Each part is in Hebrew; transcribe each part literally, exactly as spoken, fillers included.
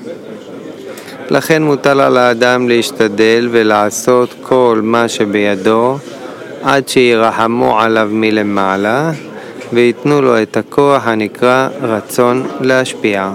לכן מוטל על האדם להשתדל ולעשות כל מה שבידו עד שירחמו עליו מלמעלה ויתנו לו את הכוח הנקרא רצון להשפיע.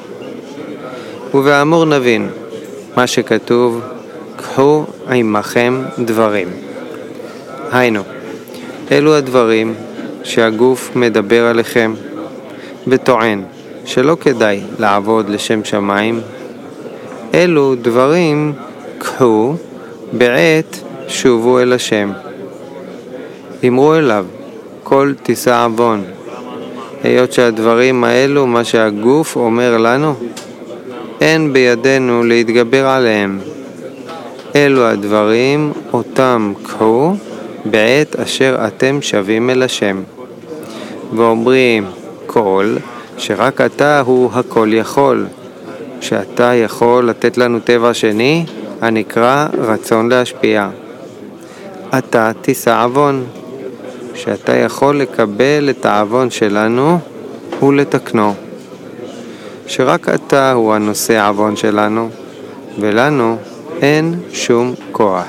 ובאמור נבין מה שכתוב, קחו עמכם דברים. היינו, אלו הדברים שהגוף מדבר עליכם וטוען שלא כדאי לעבוד לשם שמיים. אלו דברים קחו בעת שובו אל השם. אמרו אליו כל תישא עוון. היות שהדברים האלו מה שהגוף אומר לנו, אין בידינו להתגבר עליהם. אלו הדברים אותם קחו בעת אשר אתם שבים אל השם. ואומרים כל שרק אתה הוא הכל יכול, שאתה יכול לתת לנו טבע שני הנקרא רצון להשפיע. אתה תישא עוון, שאתה יכול לקבל את העוון שלנו ולתקנו, שרק אתה הוא הנושא עוון שלנו ולנו אין שום כוח.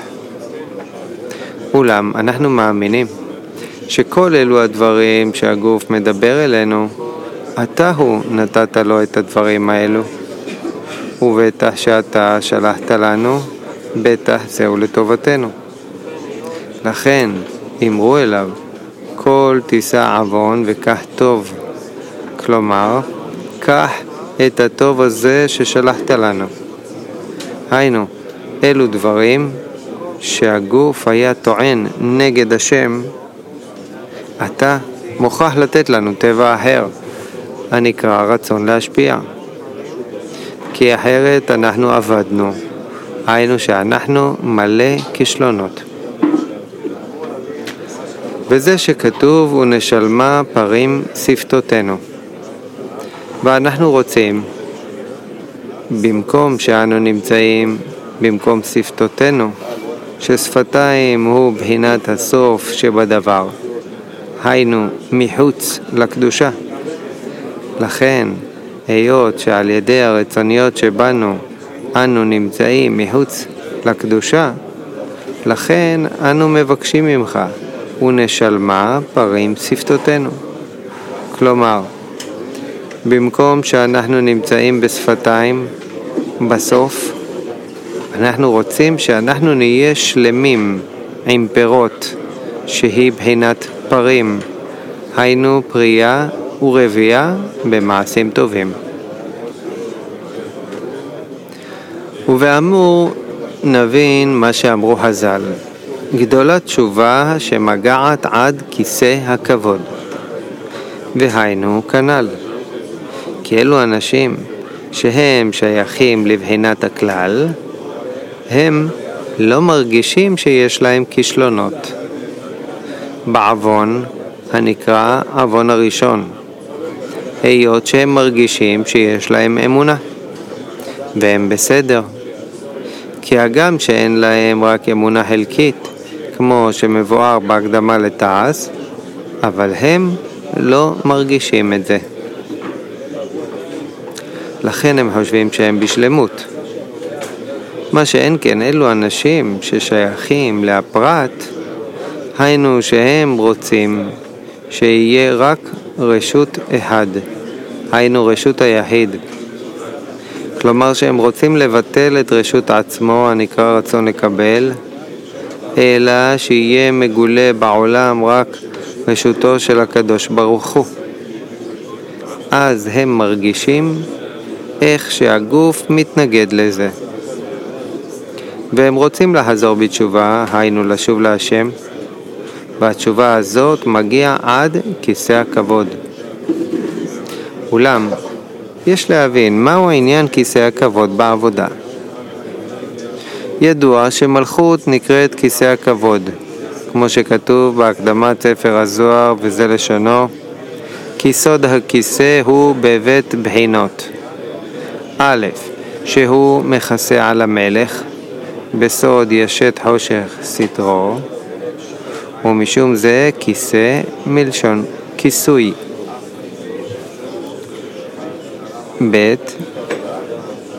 אולם אנחנו מאמינים שכל אלו הדברים שהגוף מדבר אלינו, אתה הוא נתת לו את הדברים האלו, ובטח שאתה שלחת לנו, בטח זהו לטובתנו. לכן אמרו אליו כל תישא עוון וקח טוב, כלומר קח את הטוב הזה ששלחת לנו. היינו, אלו דברים שהגוף היה טוען נגד השם, אתה מוכרח לתת לנו טבע אחר הנקרא רצון להשפיע, כי אחרת אנחנו עבדנו, היינו שאנחנו מלא כישלונות. וזה שכתוב ונשלמה פרים שפתותינו, ואנחנו רוצים במקום שאנו נמצאים במקום שפתותינו, ששפתיים הוא בחינת הסוף שבדבר, היינו מחוץ לקדושה. לכן היות שעל ידי הרצוניות שבנו אנו נמצאים מחוץ לקדושה, לכן אנו מבקשים ממך ונשלמה פרים שפתותינו. כלומר, במקום שאנחנו נמצאים בשפתיים בסוף, אנחנו רוצים שאנחנו נהיה שלמים עם פירות שהיא בחינת פרים, היינו פרייה ורבייה במעשים טובים. ובאמור נבין מה שאמרו חז"ל, גדולה תשובה שמגעת עד כיסא הכבוד. והיינו כנ"ל, כי אלו אנשים שהם שייכים לבחינת הכלל, הם לא מרגישים שיש להם כישלונות בעוון הנקרא עוון הראשון, היות שהם מרגישים שיש להם אמונה והם בסדר. כי הגם שאין להם רק אמונה חלקית כמו שמבואר בהקדמה לתעש, אבל הם לא מרגישים את זה, לכן הם חושבים שהם בשלמות. מה שאין כן אלו אנשים ששייכים להפרט, היינו שהם רוצים שיהיה רק רשות אחד, היינו רשות היחיד, כלומר שהם רוצים לבטל את רשות עצמו הנקרא רצון לקבל, אלא שיהיה מגולה בעולם רק רשותו של הקדוש ברוך הוא. אז הם מרגישים איך שהגוף מתנגד לזה, והם רוצים לחזור בתשובה, היינו לשוב להשם, והתשובה הזאת מגיעה עד כיסא הכבוד. אולם יש להבין מהו עניין כיסא הכבוד בעבודה. ידוע שמלכות נקראת כיסא הכבוד, כמו שכתוב בהקדמת ספר הזוהר, וזה לשונו, כי סוד הכיסא הוא בבית בחינות. א', שהוא מכסה על המלך, בסוד ישת חושך סתרו, ומשום זה כיסא מלשון כיסוי. ב',